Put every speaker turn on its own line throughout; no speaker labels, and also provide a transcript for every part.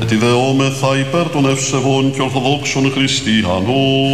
Ετιδεόμεθα υπέρ των ευσεβών και ορθοδόξων χριστιανών.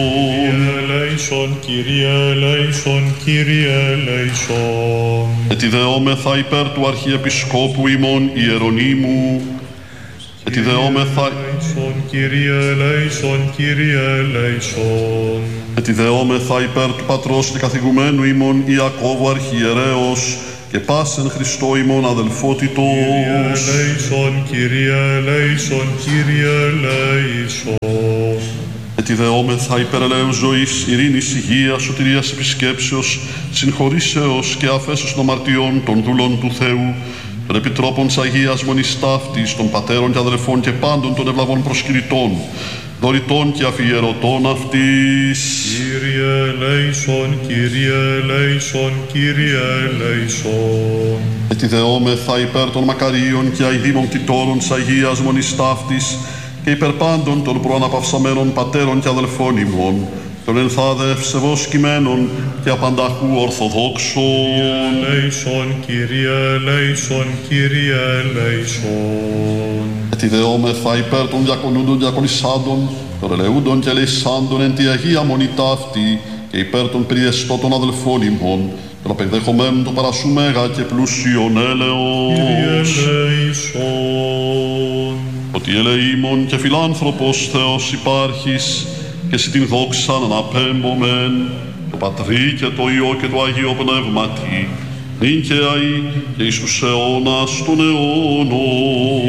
Κύριε ελέησον, Κύριε ελέησον.
Ετιδεόμεθα υπέρ του Αρχιεπισκόπου ημών Ιερονύμου. Ετιδεόμεθα
Κύριε ελέησον, Κύριε ελέησον.
Ετιδεόμεθα υπέρ του Πατρός και καθηγουμένου ημών Ιακώβου Αρχιερέως και πάσεν Χριστό ημών αδελφότητος.
Κύριε ελέησον, Κύριε ελέησον, Κύριε ελέησον.
Ετιδεόμεθα υπέρ ελέους ζωής, ειρήνης, υγείας, σωτηρίας, επισκέψεως, συγχωρήσεως και αφέσεως των αμαρτιών των δούλων του Θεού, των επιτρόπων της Αγίας Μονής Ταύτης, των πατέρων και αδελφών και πάντων των ευλαβών προσκυνητών, δωρητών και αφιερωτών αυτής.
Κύριε ελέησον, Κύριε ελέησον, Κύριε ελέησον.
Ετιδεόμεθα υπέρ των μακαρίων και αηδήμων κτητόρων της Αγίας Μονής Ταύτης και υπέρ πάντων των προαναπαυσαμένων πατέρων και αδελφών ημών, των ενθάδε ευσεβώς κειμένων και απανταχού ορθοδόξων.
Κύριε ελέησον, Κύριε ελέησον, Κύριε ελέησον.
Ετιδεόμεθα υπέρ των διακονούντων διακονισάντων, των ελεούντων και ελεησάντων εν τη Αγία Μονή Ταύτη και υπέρ των περιεστώτων αδελφών ημών, των απεκδεχομένων το παρασού μέγα και πλούσιον έλεος.
Κύριε ελέησον.
Ότι ελεήμων και φιλάνθρωπος Θεός υπάρχεις, και εσύ την δόξαν αναπέμπομεν, το Πατρί και το Υιό και το Αγίο Πνεύματι, νυν και αεί και εις τους αιώνας των αιώνων.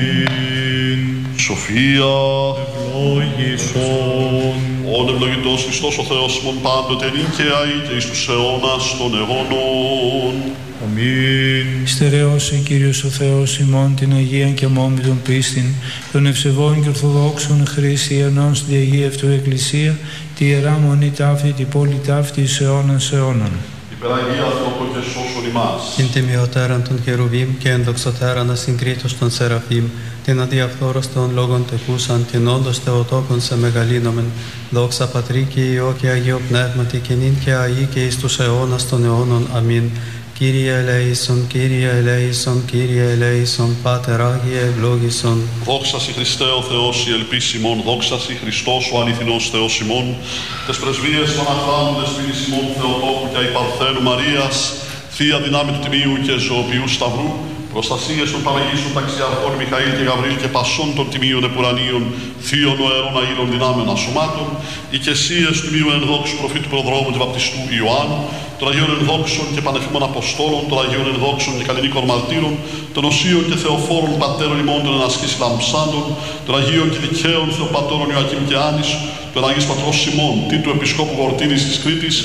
Σοφία,
ευλόγησον.
όν ευλογητός Χριστός ο Θεός ημών πάντοτε νυν και αεί και εις τους αιώνας των αιώνων.
Αμήν.
Στερεώσε Κύριος ο Θεός ημών την Αγία και μόμητον πίστην, των ευσεβών και ορθοδόξων χριστιανών στη Αγίευτο Εκκλησία, τη Ιερά Μονή Ταύτη, τη πόλη Ταύτη εις αιώνας αιώνων.
Υπεραγία Θεότο και σώσον ημάς.
Την τιμιωτέραν των χερουβίμ και ενδοξωτέραν ασυγκρίτως των σεραφείμ, την αδιαφθόρος των λόγων τεκούσαν, την όντως Θεοτόκον σε μεγαλύνομεν, δόξα Πατρί και Υιό και Αγίο Πνεύματι και νυν και αεί και εις τους αιώνας των αιώνων. Αμήν. Κύριε ελέησον, Κύριε ελέησον, Κύριε ελέησον, Πάτερ Άγιε ευλόγησον.
Δόξα σοι Χριστέ ο Θεός η ελπίς ημών, δόξα σοι Χριστός ο αληθινός Θεός ημών, τες πρεσβείες των αχράντων δεσποινής ημών Θεοτόκου και αϊπαρθένου Μαρίας, Θεία δυνάμει του Τιμίου και Ζωοποιού Σταυρού, προστασίες των Παναγίσων Ταξιαρχών Μιχαήλ και Γαβρίλ και πασών των Τιμίων Επουρανίων, Θείων Οερών Αήλων δυνάμεων ασωμάτων, οικεσίες του Τιμίου ενδόξου προφήτου Προδρόμου και Βαπτιστού Ιωάννου, των Αγίων ενδόξων και πανεφήμων Αποστόλων, των Αγίων ενδόξων και καλλινίκων Μαρτύρων, των Οσίων και Θεοφόρων Πατέρων ημών των ενασχής Λαμψάντων, των Αγίων και Δικαίων Θεοπατώρων Ιωακήμ και Άνης, των Αγίης Πατρός Σιμών, τίτου Επισκόπου Γορτίνης της Κρήτης,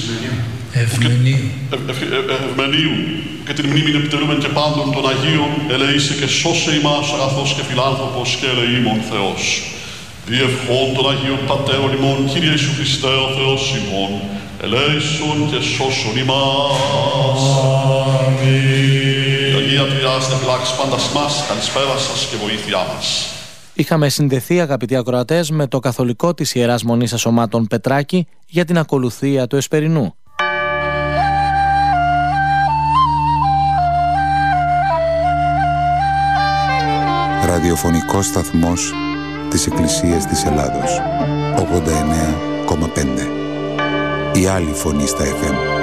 Ευμενίου, και την μνήμην επιτελούμεν και πάντων των Αγίων, ελεήσε και σώσε ημάς αγαθός και φιλάνθρωπος και ελεήμων Θεός. Διευχών των Αγίων Πατέρων ημών, Κύριε Ιησού Χριστέ ο Θεός ημών, ελέησον και σώσον ημάς. Αμήν. Αγία Τριάς να φυλάξει πάντα μας, καλησπέρα σας και βοήθειά μας.
Είχαμε συνδεθεί, αγαπητοί ακροατές, με το καθολικό της Ιεράς Μονής Ασωμάτων Πετράκη για την ακολουθία του Εσπερινού.
Ραδιοφωνικός σταθμός της Εκκλησίας της Ελλάδος, 89,5. Η άλλη φωνή στα FM.